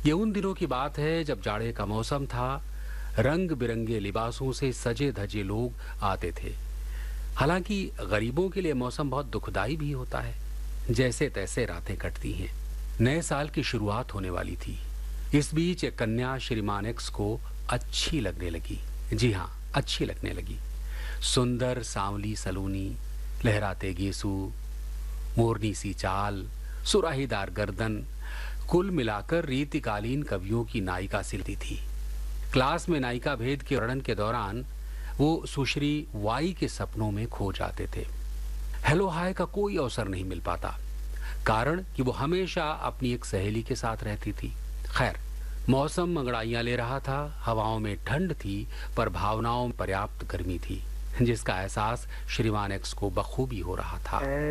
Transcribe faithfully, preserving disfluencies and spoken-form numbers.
ये उन दिनों की बात है जब जाड़े का मौसम था। रंग बिरंगे लिबासों से सजे धजे लोग आते थे। हालांकि गरीबों के लिए मौसम बहुत दुखदाई भी होता है। जैसे तैसे रातें कटती हैं। नए साल की शुरुआत होने वाली थी। इस बीच एक कन्या श्रीमान एक्स को अच्छी लगने लगी। जी हाँ, अच्छी लगने लगी। सुंदर सांवली सलूनी, लहराते गेसू, मोरनी सी चाल, सुराहीदार गर्दन, कुल मिलाकर रीतिकालीन कवियों की नायिका सिलती थी। क्लास में नायिका भेद के वर्णन के दौरान वो सुश्री वाई के सपनों में खो जाते थे। हेलो हाय का कोई अवसर नहीं मिल पाता, कारण कि वो हमेशा अपनी एक सहेली के साथ रहती थी। खैर, मौसम अंगड़ाइयां ले रहा था। हवाओं में ठंड थी, पर भावनाओं में पर्याप्त गर्मी थी, जिसका एहसास श्रीमान एक्स को बखूबी हो रहा था।